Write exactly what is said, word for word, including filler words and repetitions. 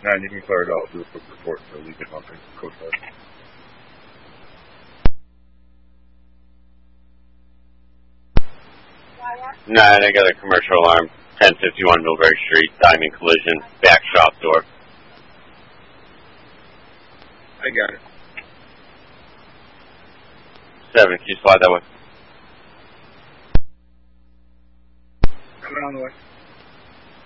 nine, you can clear it out. I'll do a quick report for leak and nothing. Code five. Nine, I got a commercial alarm. ten fifty-one Millbury Street, diamond collision, back shop door. I got it. Seven, can you slide that way? Coming on the way.